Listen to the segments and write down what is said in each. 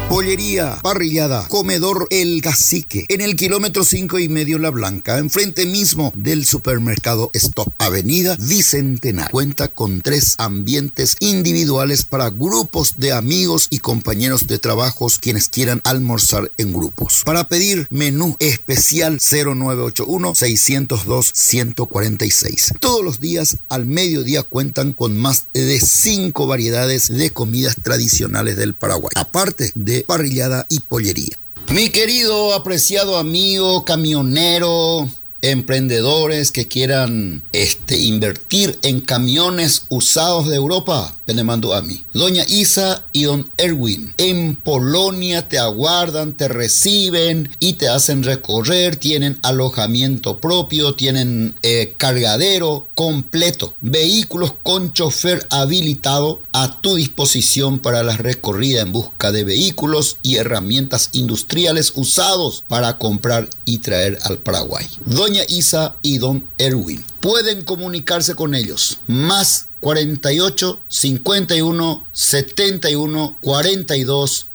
Pollería, parrillada, comedor El Cacique, en el kilómetro 5,5 La Blanca, enfrente mismo del supermercado Stop, Avenida Bicentenario. Cuenta con 3 ambientes individuales para grupos de amigos y compañeros de trabajos quienes quieran almorzar en grupos. Para pedir menú especial 0981-602-146. Todos los días al mediodía cuentan con más de 5 variedades de comidas tradicionales del Paraguay, aparte de parrillada y pollería. Mi querido, apreciado amigo camionero, emprendedores que quieran invertir en camiones usados de Europa, me mando a mí. Doña Isa y don Erwin en Polonia te aguardan, te reciben y te hacen recorrer. Tienen alojamiento propio, tienen cargadero completo, vehículos con chofer habilitado a tu disposición para la recorrida en busca de vehículos y herramientas industriales usados para comprar y traer al Paraguay. Doña Isa y don Erwin pueden comunicarse con ellos. Más 48 51 71 42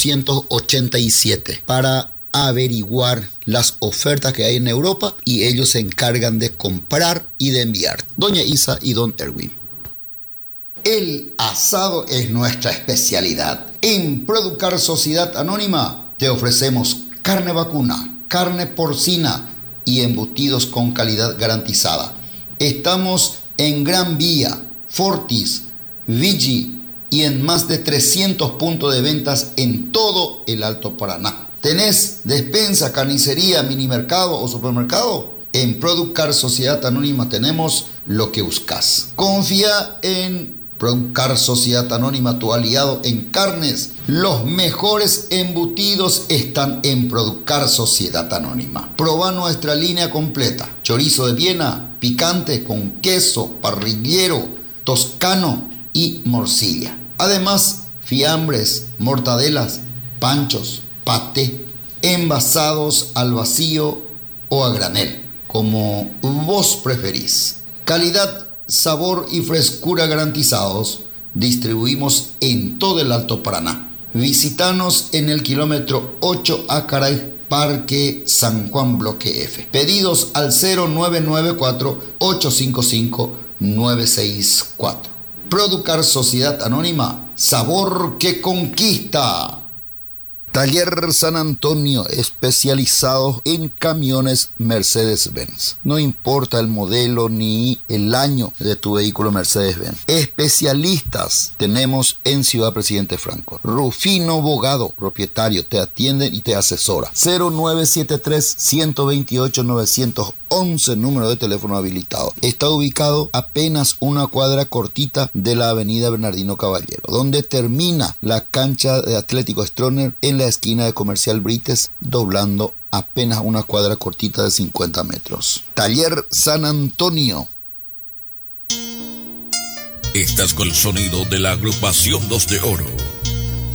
887 para averiguar las ofertas que hay en Europa, y ellos se encargan de comprar y de enviar. Doña Isa y don Erwin. El asado es nuestra especialidad. En Producar Sociedad Anónima te ofrecemos carne vacuna, carne porcina y embutidos con calidad garantizada. Estamos en Gran Vía, Fortis, Vigi y en más de 300 puntos de ventas en todo el Alto Paraná. ¿Tenés despensa, carnicería, minimercado o supermercado? En Producar Sociedad Anónima tenemos lo que buscas. Confía en Producar Sociedad Anónima, tu aliado en carnes. Los mejores embutidos están en Producar Sociedad Anónima. Proba nuestra línea completa. Chorizo de Viena, picante con queso, parrillero, toscano y morcilla. Además, fiambres, mortadelas, panchos, paté, envasados al vacío o a granel, como vos preferís. Calidad, sabor y frescura garantizados. Distribuimos en todo el Alto Paraná. Visítanos en el kilómetro 8 Acaray, Parque San Juan, Bloque F. Pedidos al 0994-855-964. Producar Sociedad Anónima, sabor que conquista. Taller San Antonio, especializados en camiones Mercedes-Benz. No importa el modelo ni el año de tu vehículo Mercedes-Benz. Especialistas tenemos en Ciudad Presidente Franco. Rufino Bogado, propietario, te atiende y te asesora. 0973-128-911, número de teléfono habilitado. Está ubicado apenas una cuadra cortita de la avenida Bernardino Caballero, donde termina la cancha de Atlético Stroner, en la esquina de Comercial Brites, doblando apenas una cuadra cortita de 50 metros. Taller San Antonio. Estás con el sonido de la agrupación Dos de Oro.